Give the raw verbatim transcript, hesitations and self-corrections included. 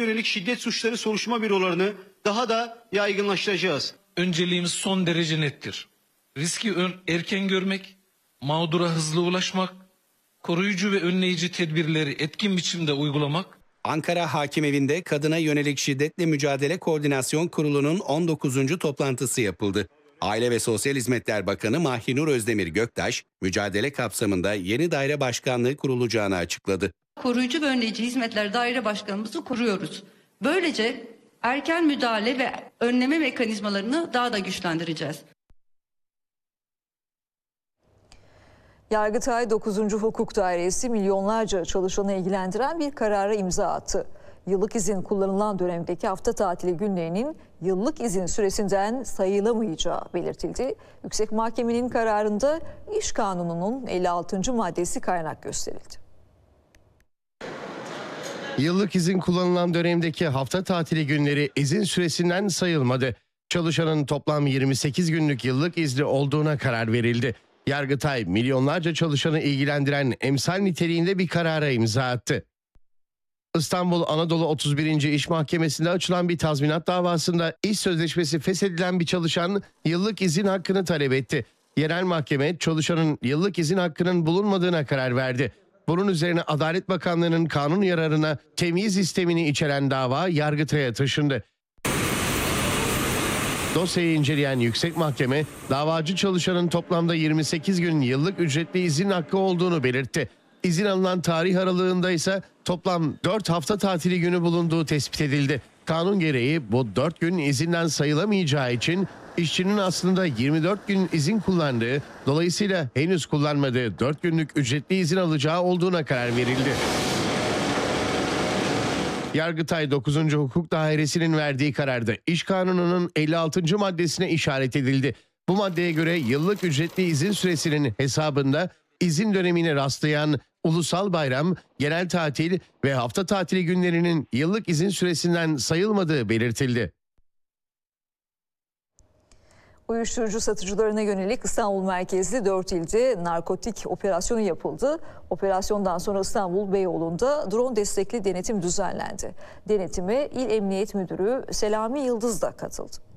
yönelik şiddet suçları soruşturma bürolarını daha da yaygınlaştıracağız. Önceliğimiz son derece nettir. Riski erken görmek, mağdura hızlı ulaşmak, koruyucu ve önleyici tedbirleri etkin biçimde uygulamak. Ankara Hakimevinde Kadına Yönelik Şiddetle Mücadele Koordinasyon Kurulu'nun on dokuzuncu toplantısı yapıldı. Aile ve Sosyal Hizmetler Bakanı Mahinur Özdemir Göktaş, mücadele kapsamında yeni daire başkanlığı kurulacağını açıkladı. Koruyucu ve önleyici hizmetler daire başkanımızı kuruyoruz. Böylece erken müdahale ve önleme mekanizmalarını daha da güçlendireceğiz. Yargıtay dokuzuncu Hukuk Dairesi milyonlarca çalışanı ilgilendiren bir karara imza attı. Yıllık izin kullanılan dönemdeki hafta tatili günlerinin yıllık izin süresinden sayılamayacağı belirtildi. Yüksek Mahkemenin kararında İş Kanunu'nun elli altıncı maddesi kaynak gösterildi. Yıllık izin kullanılan dönemdeki hafta tatili günleri izin süresinden sayılmadı. Çalışanın toplam yirmi sekiz günlük yıllık izni olduğuna karar verildi. Yargıtay milyonlarca çalışanı ilgilendiren emsal niteliğinde bir karara imza attı. İstanbul Anadolu otuz birinci İş Mahkemesi'nde açılan bir tazminat davasında iş sözleşmesi feshedilen bir çalışan yıllık izin hakkını talep etti. Yerel mahkeme çalışanın yıllık izin hakkının bulunmadığına karar verdi. Bunun üzerine Adalet Bakanlığı'nın kanun yararına temyiz istemini içeren dava Yargıtay'a taşındı. Dosyayı inceleyen Yüksek Mahkeme, davacı çalışanın toplamda yirmi sekiz gün yıllık ücretli izin hakkı olduğunu belirtti. İzin alınan tarih aralığında ise toplam dört hafta tatili günü bulunduğu tespit edildi. Kanun gereği bu dört gün izinden sayılamayacağı için işçinin aslında yirmi dört gün izin kullandığı, dolayısıyla henüz kullanmadığı dört günlük ücretli izin alacağı olduğuna karar verildi. Yargıtay dokuzuncu Hukuk Dairesi'nin verdiği kararda İş Kanunu'nun elli altıncı maddesine işaret edildi. Bu maddeye göre yıllık ücretli izin süresinin hesabında izin dönemine rastlayan ulusal bayram, genel tatil ve hafta tatili günlerinin yıllık izin süresinden sayılmadığı belirtildi. Uyuşturucu satıcılarına yönelik İstanbul merkezli dört ilde narkotik operasyonu yapıldı. Operasyondan sonra İstanbul Beyoğlu'nda drone destekli denetim düzenlendi. Denetime İl Emniyet Müdürü Selami Yıldız da katıldı.